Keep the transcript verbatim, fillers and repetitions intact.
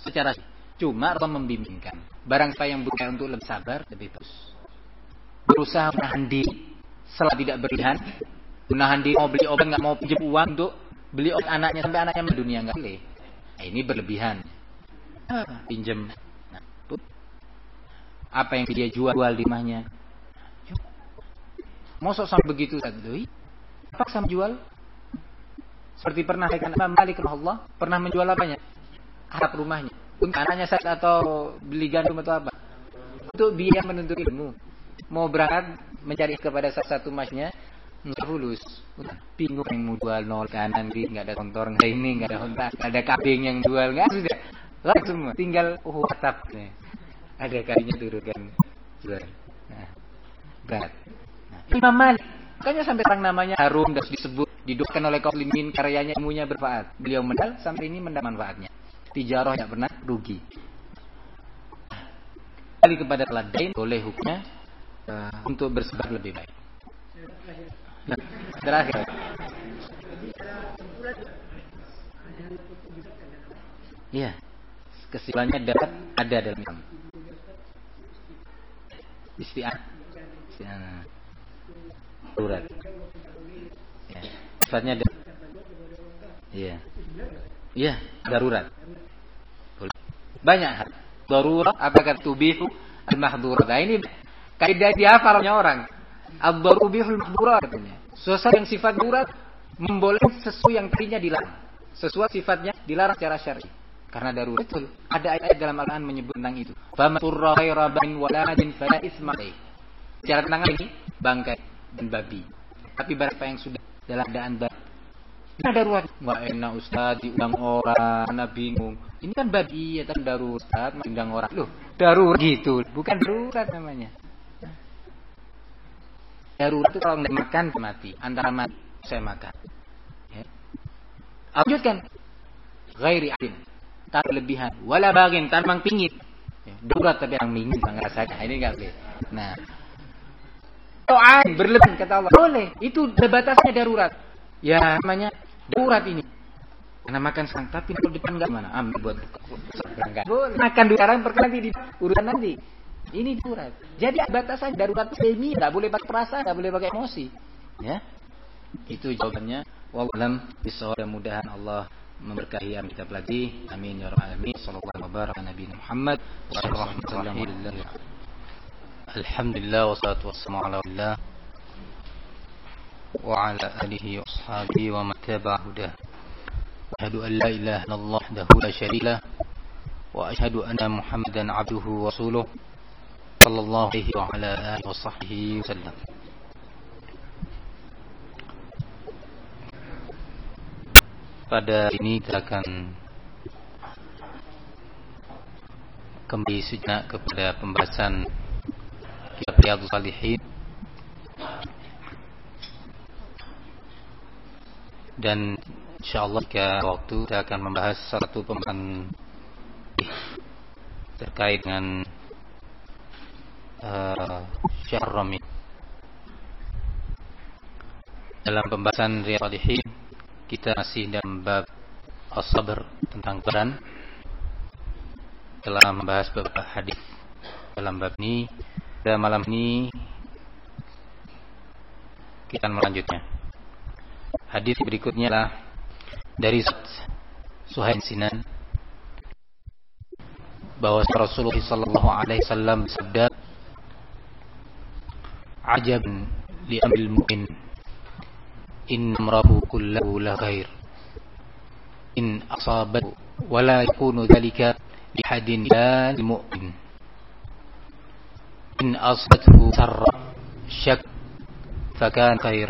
secara cuma Allah membimbingkan. Barang siapa yang berusaha untuk lebih sabar, lebih bagus. Berusaha menahan diri setelah tidak berlebihan, menahan diri mau beli obat nggak mau pinjam uang untuk beli obat anaknya sampai anaknya mendunia nggak boleh. Nah, ini berlebihan. Ah, pinjam. Nah, apa yang dia jual jual di rumahnya? Mosok sampai begitu tadi? Paksa menjual? Seperti pernah katakan Imam Malik rahimahullah, pernah menjual apanya? Harap rumahnya. Untuk anaknya sakit atau beli gandum atau apa? Untuk biaya menuntut ilmu. Mau berangkat mencari kepada salah satu masnya, nggak fulus. Bingung yang mau jual nol kanan kiri, nggak ada kontor, nggak ini, nggak ada hontak, nggak ada kabing yang jual, nggak sudah. Langsung semua. Tinggal oh atap. Nih. Ada kalinya turunkan jual. Nah, berat. Nah, Imam Malik. Makanya sampai sekarang namanya harum dan disebut didoakan oleh kaum muslimin, karyanya ilmunya bermanfaat. Beliau mendapat sampai ini mendapat manfaatnya. Tijarah tidak pernah rugi. Kembali kepada teladan boleh hukumnya uh, untuk bersabar lebih baik. Nah, terakhir. Iya. Kesimpulannya dapat ada dalam Islam. Isti'anah. Isti'anah. Darurat. Ya. Sifatnya da- Iya. Iya, darurat. Boleh. Banyak hal. Darurat apakah tubihu al-mahdhurat. Nah, ini kaidah dihafalnya orang. Ad-darurat bihul mahdhurat katanya. Sesuatu yang sifat darurat membolehkan sesuatu yang tadinya dilarang. Sesuatu sifatnya dilarang secara syar'i. Karena darurat itu ada ayat dalam Al-Qur'an menyebut tentang itu. Fa man turra ghaira bain waladin fala itsma alayh. Cara tenang ini bangkai dan babi. Tapi berapa yang sudah dalam keadaan babi? Ini darurat. Enggak enak Ustaz diundang orang, ana bingung. Ini kan babi ya kan darurat Ustaz mengundang orang. Loh, darurat gitu. Bukan darurat namanya. Darurat itu kalau enggak makan mati. Antara mati saya makan. Ya. Lanjutkan. Ghairi adin. Tak berlebihan. Wala bagin, tak memang pingin. Ya. Darurat tapi yang pingin enggak ngerasakan. Ini enggak boleh. Nah, doa berlebihan kata Allah boleh, itu batasnya darurat. Ya namanya darurat ini. Karena makan sekarang, tapi kalau depan enggak mana? Ambil buat enggak. Boleh. Makan dulu sekarang perkara nanti di urusan nanti. Ini darurat. Jadi batasan darurat semi, enggak boleh pakai perasaan, enggak boleh pakai emosi. Ya. Itu jawabannya. Wallahu bisawab. Mudah-mudahan Allah memberkahi yang kita pelajari. Amin ya rabbal alamin. Sallallahu alaihi wasallam Nabi Muhammad sallallahu alaihi wasallam. Alhamdulillah wassalatu wassalamu ala rasulillah wa ala alihi wa ashabihi wa man tabi'a hudah. Asyhadu an la ilaha illallah wahdahu la syarika lah wa asyhadu anna Muhammadan abduhu wa rasuluh sallallahu alaihi wa ala alihi wa sahbihi wasallam. Pada ini kita akan kembali sejenak kepada pembahasan kitab Riyadhus Shalihin, dan insyaallah jika waktu kita akan membahas satu pembahasan terkait dengan uh, Syahr Ramadan. Dalam pembahasan Riyadhus Shalihin kita masih dalam bab as-sabr, tentang kesabaran. Telah membahas beberapa hadis dalam bab ini. Dan malam ini kita akan melanjutnya. Hadis berikutnya adalah dari Suhail Sinan bahwa Rasulullah sallallahu alaihi wasallam bersabda, "Ajab li amril mu'min, in amrahu kullahu la khair, in asabat wa la yakunu dhalika li hadin la lil mu'min. In asbathu sarra syak fakan khair